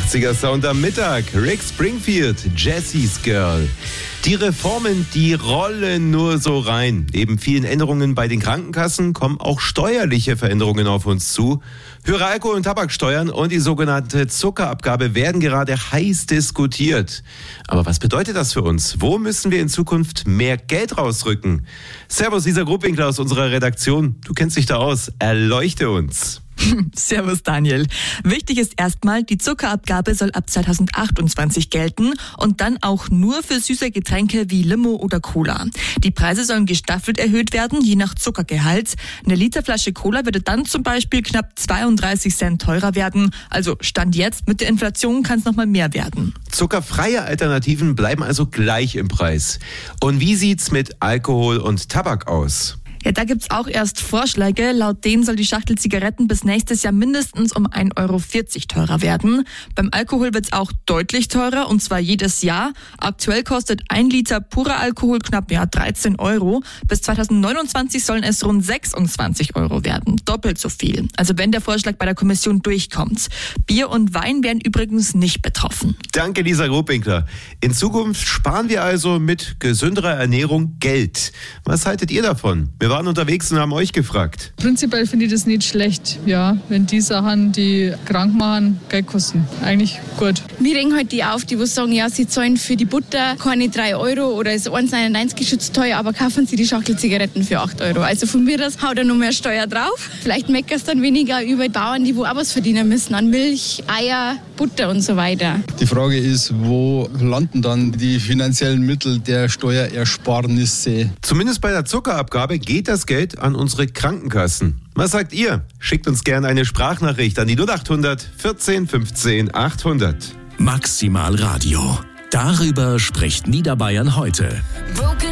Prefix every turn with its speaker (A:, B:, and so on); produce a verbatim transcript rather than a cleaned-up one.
A: achtziger Sound am Mittag. Rick Springfield, Jessie's Girl. Die Reformen, die rollen nur so rein. Neben vielen Änderungen bei den Krankenkassen kommen auch steuerliche Veränderungen auf uns zu. Höhere Alkohol- und Tabaksteuern und die sogenannte Zuckerabgabe werden gerade heiß diskutiert. Aber was bedeutet das für uns? Wo müssen wir in Zukunft mehr Geld rausrücken? Servus, Lisa Gruppwinkler aus unserer Redaktion. Du kennst dich da aus. Erleuchte uns.
B: Servus Daniel. Wichtig ist erstmal, die Zuckerabgabe soll ab zweitausendachtundzwanzig gelten und dann auch nur für süße Getränke wie Limo oder Cola. Die Preise sollen gestaffelt erhöht werden, je nach Zuckergehalt. Eine Literflasche Cola würde dann zum Beispiel knapp zweiunddreißig Cent teurer werden. Also Stand jetzt, mit der Inflation kann es nochmal mehr werden.
A: Zuckerfreie Alternativen bleiben also gleich im Preis. Und wie sieht's mit Alkohol und Tabak aus?
B: Ja, da gibt's auch erst Vorschläge. Laut denen soll die Schachtel Zigaretten bis nächstes Jahr mindestens um ein Euro vierzig teurer werden. Beim Alkohol wird's auch deutlich teurer, und zwar jedes Jahr. Aktuell kostet ein Liter purer Alkohol knapp ja, dreizehn Euro. Bis zweitausendneunundzwanzig sollen es rund sechsundzwanzig Euro werden. Doppelt so viel. Also wenn der Vorschlag bei der Kommission durchkommt. Bier und Wein werden übrigens nicht betroffen.
A: Danke, Lisa Gruppwinkler. In Zukunft sparen wir also mit gesünderer Ernährung Geld. Was haltet ihr davon? Wir waren unterwegs und haben euch gefragt.
C: Prinzipiell finde ich das nicht schlecht, ja, wenn die Sachen, die krank machen, Geld kosten. Eigentlich gut.
D: Wir regen halt die auf, die wo sagen, ja, sie zahlen für die Butter keine drei Euro oder ist eins neunundneunzig geschützt teuer, aber kaufen sie die Schachtel Zigaretten für acht Euro. Also von mir aus haut er noch mehr Steuer drauf. Vielleicht meckerst dann weniger über Bauern, die wo auch was verdienen müssen an Milch, Eier, Butter und so weiter.
E: Die Frage ist, wo landen dann die finanziellen Mittel der Steuerersparnisse?
A: Zumindest bei der Zuckerabgabe geht das Geld an unsere Krankenkassen. Was sagt ihr? Schickt uns gerne eine Sprachnachricht an die null achthundert vierzehn fünfzehn achthundert.
F: Maximal Radio. Darüber spricht Niederbayern heute.